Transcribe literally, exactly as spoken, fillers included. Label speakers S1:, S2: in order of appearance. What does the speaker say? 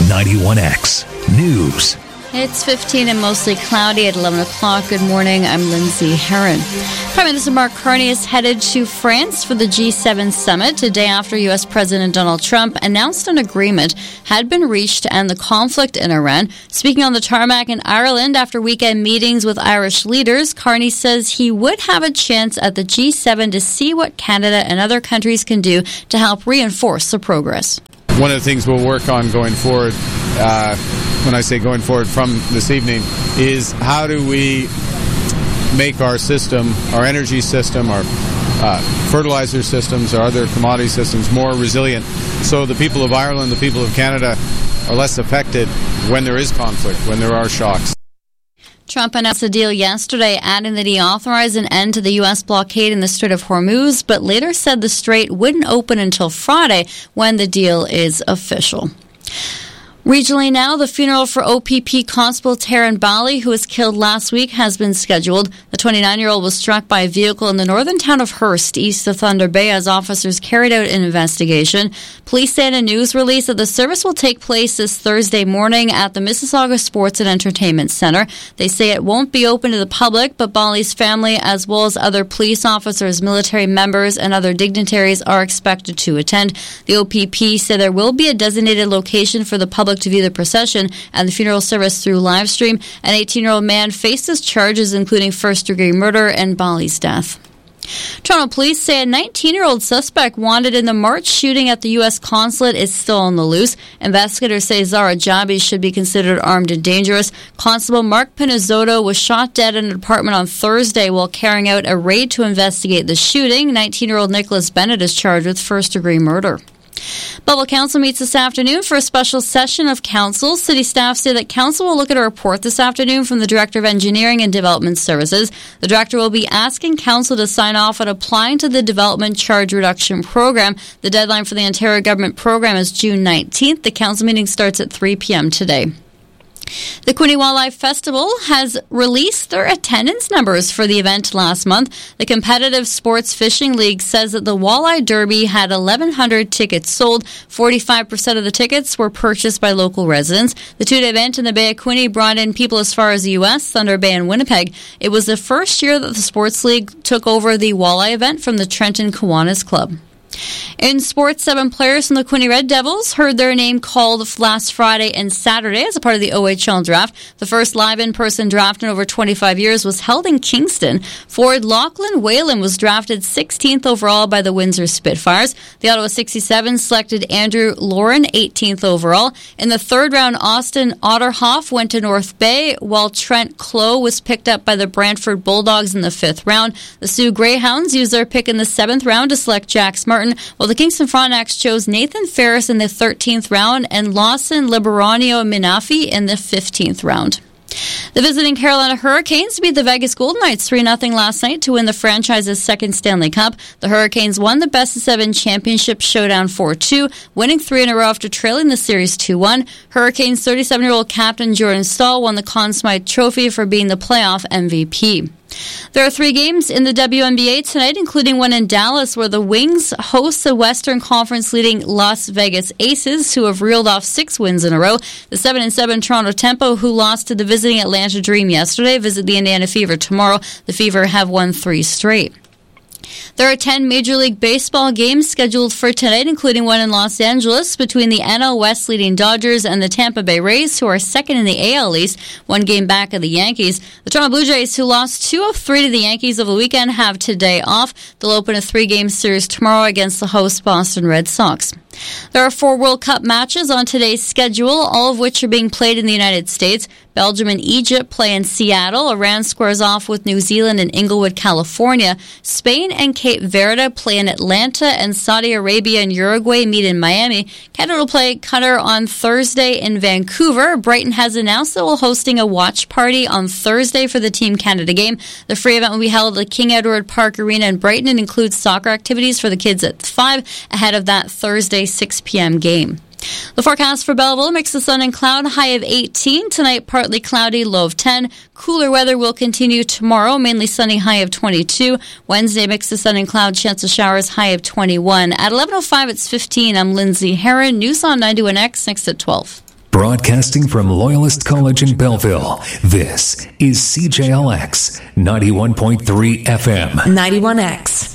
S1: ninety-one X News.
S2: It's fifteen and mostly cloudy at eleven o'clock. Good morning. I'm Lindsay Herron. Prime Minister Mark Carney is headed to France for the G seven summit, a day after U S President Donald Trump announced an agreement had been reached to end the conflict in Iran. Speaking on the tarmac in Ireland after weekend meetings with Irish leaders, Carney says he would have a chance at the G seven to see what Canada and other countries can do to help reinforce the progress.
S3: One of the things we'll work on going forward, uh, when I say going forward from this evening, is how do we make our system, our energy system, our uh, fertilizer systems, our other commodity systems more resilient so the people of Ireland, the people of Canada are less affected when there is conflict, when there are shocks.
S2: Trump announced a deal yesterday, adding that he authorized an end to the U S blockade in the Strait of Hormuz, but later said the strait wouldn't open until Friday when the deal is official. Regionally now, the funeral for O P P Constable Taryn Bali, who was killed last week, has been scheduled. The twenty-nine-year-old was struck by a vehicle in the northern town of Hearst, east of Thunder Bay, as officers carried out an investigation. Police say in a news release that the service will take place this Thursday morning at the Mississauga Sports and Entertainment Centre. They say it won't be open to the public, but Bali's family, as well as other police officers, military members, and other dignitaries are expected to attend. The O P P say there will be a designated location for the public to view the procession and the funeral service through live stream. An eighteen-year-old man faces charges including first-degree murder and Bali's death. Toronto police say a nineteen-year-old suspect wanted in the March shooting at the U S consulate is still on the loose. Investigators say Zara Jabi should be considered armed and dangerous. Constable Mark Pinizzotto was shot dead in an apartment on Thursday while carrying out a raid to investigate the shooting. nineteen-year-old Nicholas Bennett is charged with first-degree murder. Belleville Council meets this afternoon for a special session of council. City staff say that council will look at a report this afternoon from the Director of Engineering and Development Services. The director will be asking council to sign off on applying to the Development Charge Reduction Program. The deadline for the Ontario Government program is June nineteenth. The council meeting starts at three p.m. today. The Quinte Walleye Festival has released their attendance numbers for the event last month. The Competitive Sports Fishing League says that the Walleye Derby had eleven hundred tickets sold. forty-five percent of the tickets were purchased by local residents. The two-day event in the Bay of Quinte brought in people as far as the U S, Thunder Bay, and Winnipeg. It was the first year that the Sports League took over the Walleye event from the Trenton Kiwanis Club. In sports, seven players from the Quinte Red Devils heard their name called last Friday and Saturday as a part of the O H L draft. The first live in-person draft in over twenty-five years was held in Kingston. Forward Lachlan Whalen was drafted sixteenth overall by the Windsor Spitfires. The Ottawa sixty-seven selected Andrew Lauren, eighteenth overall. In the third round, Austin Otterhoff went to North Bay, while Trent Clough was picked up by the Brantford Bulldogs in the fifth round. The Sioux Greyhounds used their pick in the seventh round to select Jack Martin, while the Kingston Frontenacs chose Nathan Ferris in the thirteenth round and Lawson Liberanio Minafi in the fifteenth round. The visiting Carolina Hurricanes beat the Vegas Golden Knights three nothing last night to win the franchise's second Stanley Cup. The Hurricanes won the Best of Seven Championship Showdown four two, winning three in a row after trailing the series two one. Hurricanes thirty-seven-year-old captain Jordan Staal won the Conn Smythe Trophy for being the playoff M V P. There are three games in the W N B A tonight, including one in Dallas, where the Wings host the Western Conference leading Las Vegas Aces, who have reeled off six wins in a row. The seven and seven Toronto Tempo, who lost to the visiting Atlanta Dream yesterday, visit the Indiana Fever tomorrow. The Fever have won three straight. There are ten Major League Baseball games scheduled for tonight, including one in Los Angeles between the N L West leading Dodgers and the Tampa Bay Rays, who are second in the A L East, one game back of the Yankees. The Toronto Blue Jays, who lost two of three to the Yankees over the weekend, have today off. They'll open a three-game series tomorrow against the host Boston Red Sox. There are four World Cup matches on today's schedule, all of which are being played in the United States. Belgium and Egypt play in Seattle. Iran squares off with New Zealand in Inglewood, California. Spain and Cape Verde play in Atlanta, and Saudi Arabia and Uruguay meet in Miami. Canada will play Qatar on Thursday in Vancouver. Brighton has announced that we're hosting a watch party on Thursday for the Team Canada game. The free event will be held at King Edward Park Arena in Brighton and includes soccer activities for the kids at five ahead of that Thursday six p.m. game. The forecast for Belleville: mix of sun and cloud, high of eighteen. Tonight, partly cloudy, low of ten. Cooler weather will continue tomorrow, mainly sunny, high of twenty-two. Wednesday, mix of sun and cloud, chance of showers, high of twenty-one. At eleven oh five, it's fifteen. I'm Lindsay Herron. News on ninety-one X, next at twelve.
S1: Broadcasting from Loyalist College in Belleville, this is C J L X ninety-one point three F M.
S4: ninety-one X.